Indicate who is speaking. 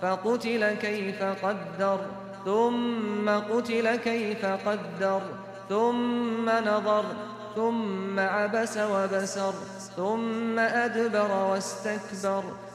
Speaker 1: فقتل كيف قدر ثم قتل كيف قدر ثم نظر ثم عبس وبسر ثم أدبر واستكبر